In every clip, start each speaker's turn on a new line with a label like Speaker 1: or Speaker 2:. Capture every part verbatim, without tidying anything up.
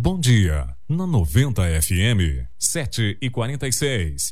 Speaker 1: Bom Dia, na noventa F M, sete e quarenta e seis.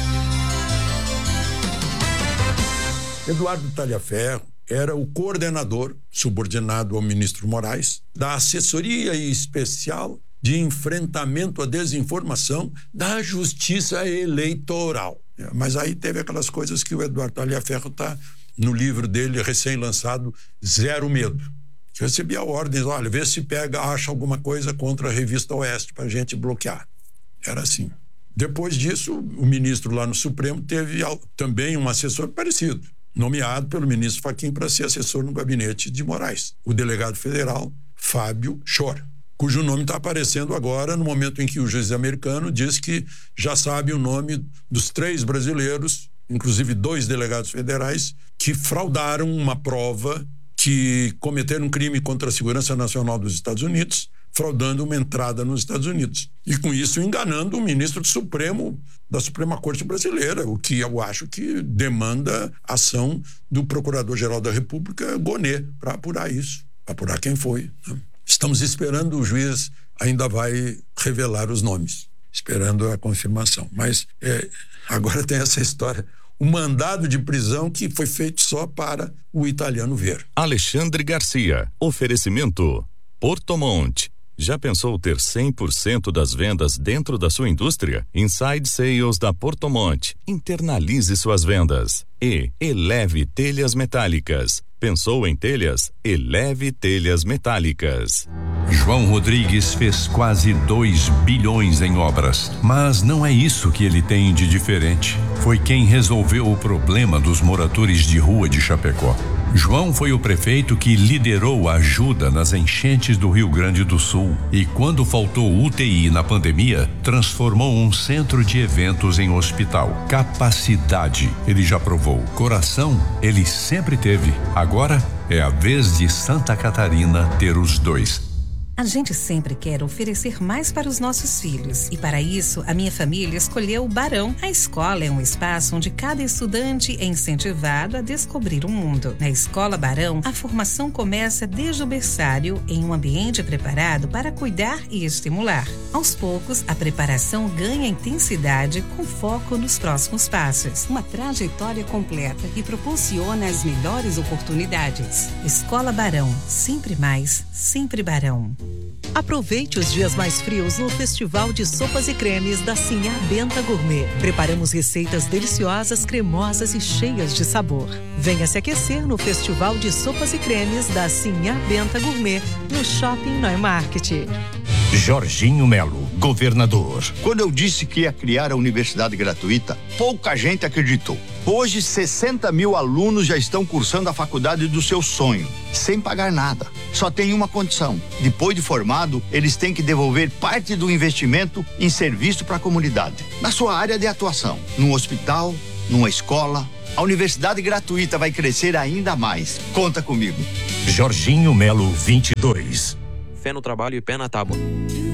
Speaker 2: Eduardo Talhaferro era o coordenador, subordinado ao ministro Moraes, da assessoria especial de enfrentamento à desinformação da Justiça Eleitoral. Mas aí teve aquelas coisas que o Eduardo Talhaferro está no livro dele recém-lançado, Zero Medo. Eu recebia ordens, olha, vê se pega, acha alguma coisa contra a Revista Oeste para a gente bloquear. Era assim. Depois disso, o ministro lá no Supremo teve também um assessor parecido, nomeado pelo ministro Fachin para ser assessor no gabinete de Moraes, o delegado federal Fábio Chor, cujo nome está aparecendo agora no momento em que o juiz americano diz que já sabe o nome dos três brasileiros, inclusive dois delegados federais, que fraudaram uma prova, que cometeram um crime contra a segurança nacional dos Estados Unidos, fraudando uma entrada nos Estados Unidos. E com isso enganando o ministro do Supremo, da Suprema Corte Brasileira, o que eu acho que demanda ação do Procurador-Geral da República, Gonê, para apurar isso, para apurar quem foi, né? Estamos esperando, o juiz ainda vai revelar os nomes, esperando a confirmação. Mas é, agora tem essa história, o mandado de prisão que foi feito só para o italiano ver.
Speaker 3: Alexandre Garcia, oferecimento Portomonte. Já pensou ter cem por cento das vendas dentro da sua indústria? Inside Sales da Portomonte. Internalize suas vendas. E Eleve Telhas Metálicas. Pensou em telhas? Eleve Telhas Metálicas.
Speaker 4: João Rodrigues fez quase dois bilhões em obras, mas não é isso que ele tem de diferente. Foi quem resolveu o problema dos moradores de rua de Chapecó. João foi o prefeito que liderou a ajuda nas enchentes do Rio Grande do Sul e, quando faltou U T I na pandemia, transformou um centro de eventos em hospital. Capacidade, ele já provou. Coração, ele sempre teve. Agora é a vez de Santa Catarina ter os dois.
Speaker 5: A gente sempre quer oferecer mais para os nossos filhos. E para isso, a minha família escolheu o Barão. A escola é um espaço onde cada estudante é incentivado a descobrir o mundo. Na Escola Barão, a formação começa desde o berçário, em um ambiente preparado para cuidar e estimular. Aos poucos, a preparação ganha intensidade com foco nos próximos passos. Uma trajetória completa que proporciona as melhores oportunidades. Escola Barão, sempre mais, sempre Barão.
Speaker 6: Aproveite os dias mais frios no Festival de Sopas e Cremes da Sinhá Benta Gourmet. Preparamos receitas deliciosas, cremosas e cheias de sabor. Venha se aquecer no Festival de Sopas e Cremes da Sinhá Benta Gourmet, no Shopping Neumarkt.
Speaker 7: Jorginho Melo, governador. Quando eu disse que ia criar a universidade gratuita, pouca gente acreditou. Hoje, sessenta mil alunos já estão cursando a faculdade do seu sonho, sem pagar nada. Só tem uma condição: depois de formado, eles têm que devolver parte do investimento em serviço para a comunidade, na sua área de atuação, num hospital, numa escola. A universidade gratuita vai crescer ainda mais. Conta comigo.
Speaker 8: Jorginho Melo, vinte e dois.
Speaker 9: Fé no trabalho e pé na tábua.